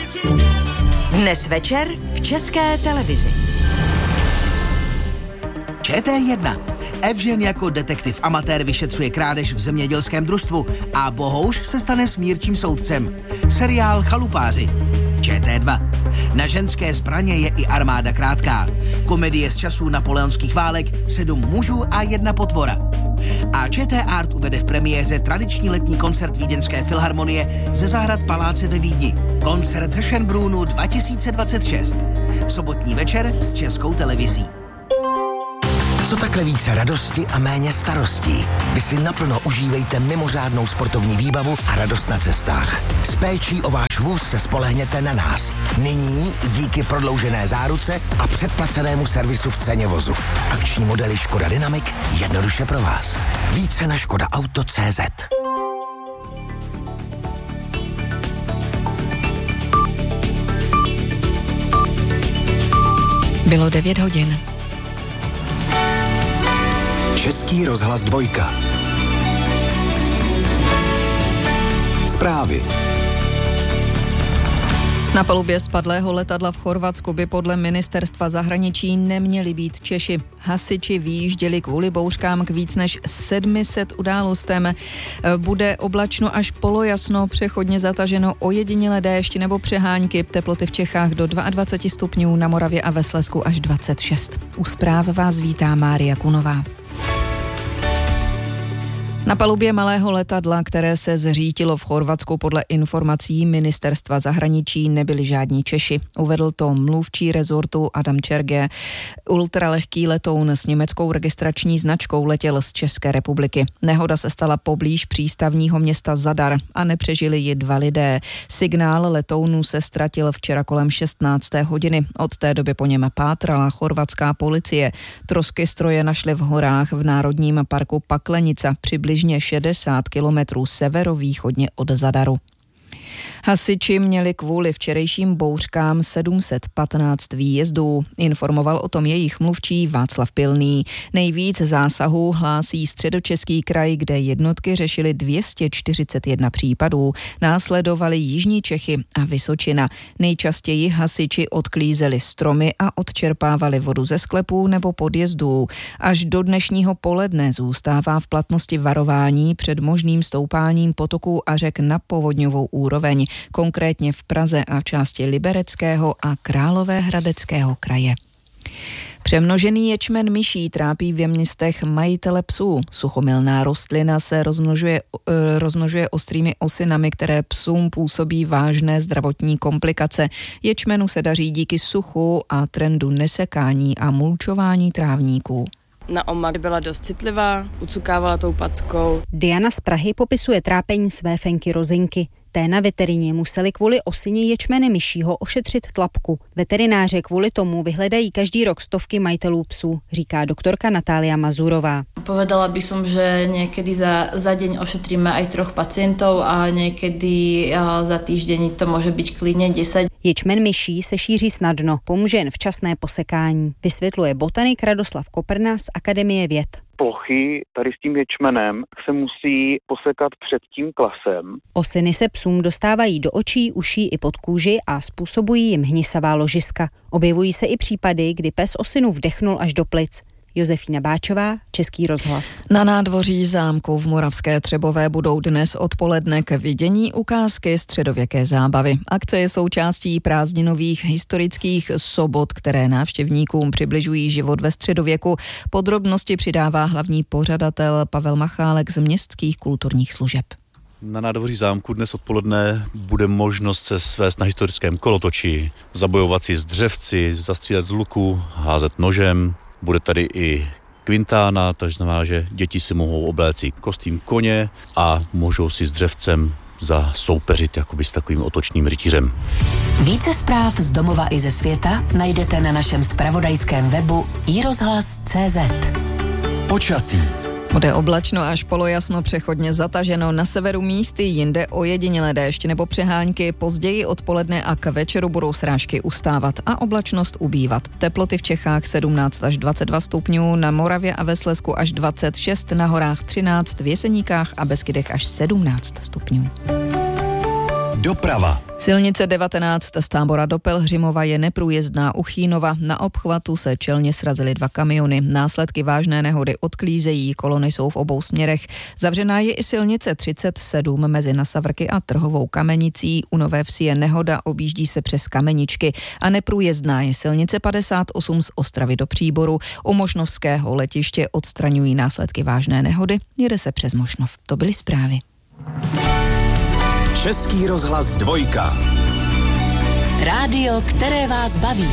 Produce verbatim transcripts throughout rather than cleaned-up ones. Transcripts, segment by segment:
Dnes večer v České televizi. Č T jedna. Evžen jako detektiv amatér vyšetřuje krádež v zemědělském družstvu a Bohouš se stane smírčím soudcem. Seriál Chalupáři. Č T dva. Na ženské zbraně je i armáda krátká. Komedie z časů napoleonských válek, sedm mužů a jedna potvora. A Č T Art uvede v premiéře tradiční letní koncert Vídeňské filharmonie ze zahrad Paláce ve Vídni. Koncert ze Schönbrunnu dva tisíce dvacet šest. Sobotní večer s Českou televizí. Co takhle více radosti a méně starostí? Vy si naplno užívejte mimořádnou sportovní výbavu a radost na cestách. S péčí o váš vůz se spolehněte na nás. Nyní díky prodloužené záruce a předplacenému servisu v ceně vozu. Akční modely Škoda Dynamic jednoduše pro vás. Více na škoda auto tečka cé zet. Bylo devět hodin. Český rozhlas dvojka. Zprávy. Na palubě spadlého letadla v Chorvatsku by podle ministerstva zahraničí neměli být Češi. Hasiči vyjížděli kvůli bouřkám k víc než sedmi set událostem. Bude oblačno až polojasno, přechodně zataženo ojedinělé déšť nebo přehánky. Teploty v Čechách do dvacet dva stupňů, na Moravě a ve Slezsku až dvacet šest. U zpráv vás vítá Mária Kunová. Na palubě malého letadla, které se zřítilo v Chorvatsku, podle informací ministerstva zahraničí nebyli žádní Češi. Uvedl to mluvčí rezortu Adam Čerge. Ultralehký letoun s německou registrační značkou letěl z České republiky. Nehoda se stala poblíž přístavního města Zadar a nepřežili ji dva lidé. Signál letounu se ztratil včera kolem šestnácté hodiny. Od té doby po něm pátrala chorvatská policie. Trosky stroje našly v horách v národním parku Paklenica přibližně šedesát kilometrů severovýchodně od Zadaru. Hasiči měli kvůli včerejším bouřkám sedm set patnáct výjezdů. Informoval o tom jejich mluvčí Václav Pilný. Nejvíc zásahů hlásí Středočeský kraj, kde jednotky řešily dvě stě čtyřicet jedna případů. Následovali Jižní Čechy a Vysočina. Nejčastěji hasiči odklízeli stromy a odčerpávali vodu ze sklepů nebo podjezdů. Až do dnešního poledne zůstává v platnosti varování před možným stoupáním potoků a řek na povodňovou úroveň, konkrétně v Praze a v části Libereckého a Královéhradeckého kraje. Přemnožený ječmen myší trápí ve městech majitele psů. Suchomilná rostlina se rozmnožuje, rozmnožuje ostrými osinami, které psům působí vážné zdravotní komplikace. Ječmenu se daří díky suchu a trendu nesekání a mulčování trávníků. Na omar byla dost citlivá, ucukávala tou packou. Diana z Prahy popisuje trápení své fenky Rozinky. Té na veterině museli kvůli osině ječmene myšího ošetřit tlapku. Veterináře kvůli tomu vyhledají každý rok stovky majitelů psů, říká doktorka Natália Mazurová. Povedala by som, že niekedy za, za deň ošetríme aj troch pacientov a niekedy a za týždeň to môže byť klidne desať. Ječmen myší se šíří snadno, pomůže jen včasné posekání, vysvětluje botanik Radoslav Koprna z Akademie věd. Plochy tady s tím ječmenem se musí posekat před tím klasem. Osiny se psům dostávají do očí, uší i pod kůži a způsobují jim hnisavá ložiska. Objevují se i případy, kdy pes osinu vdechnul až do plic. Josefína Báčová, Český rozhlas. Na nádvoří zámku v Moravské Třebové budou dnes odpoledne k vidění ukázky středověké zábavy. Akce je součástí prázdninových historických sobot, které návštěvníkům přibližují život ve středověku. Podrobnosti přidává hlavní pořadatel Pavel Machálek z Městských kulturních služeb. Na nádvoří zámku dnes odpoledne bude možnost se svést na historickém kolotoči, zabojovat si s dřevci, zastřílet z luku, házet nožem. Bude tady i kvintána, takže znamená, že děti si mohou obléci kostým koně a můžou si s dřevcem zasoupeřit jakoby s takovým otočným rytířem. Více zpráv z domova i ze světa najdete na našem zpravodajském webu i rozhlas tečka cé zet. Počasí. Bude oblačno až polojasno, přechodně zataženo, na severu místy, jinde ojedinělé déšť nebo přehánky, později odpoledne a k večeru budou srážky ustávat a oblačnost ubývat. Teploty v Čechách sedmnáct až dvacet dva stupňů, na Moravě a ve Slezsku až dvacet šest, na horách třináct, v Jeseníkách a Beskydech až sedmnáct stupňů. Doprava. Silnice devatenáct z Tábora do Pelhřimova je neprůjezdná u Chýnova. Na obchvatu se čelně srazily dva kamiony. Následky vážné nehody odklízejí, kolony jsou v obou směrech. Zavřená je i silnice třicet sedm mezi Nasavrky a Trhovou Kamenicí. U Nové Vsi je nehoda, objíždí se přes Kameničky. A neprůjezdná je silnice padesát osm z Ostravy do Příboru. U Mošnovského letiště odstraňují následky vážné nehody. Jede se přes Mošnov. To byly zprávy. Český rozhlas dvojka. Rádio, které vás baví.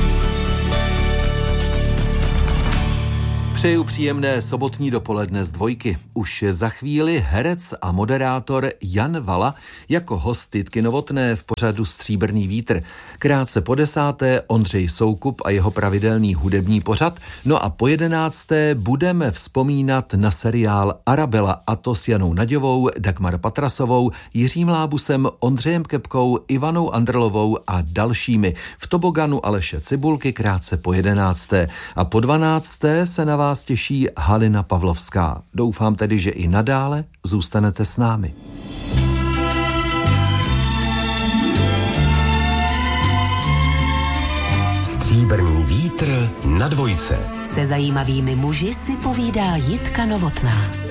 Přeju příjemné sobotní dopoledne z dvojky. Už za chvíli herec a moderátor Jan Vala jako host Jitky Novotné v pořadu Stříbrný vítr. Krátce po desáté Ondřej Soukup a jeho pravidelný hudební pořad. No a po jedenácté budeme vzpomínat na seriál Arabela, a to s Janou Naďovou, Dagmar Patrasovou, Jiřím Lábusem, Ondřejem Kepkou, Ivanou Andrlovou a dalšími. V toboganu Aleše Cibulky krátce po jedenácté. A po dvanácté se na vás těší Halina Pavlovská. Doufám tedy, že i nadále zůstanete s námi. Stříbrný vítr na dvojce. Se zajímavými muži si povídá Jitka Novotná.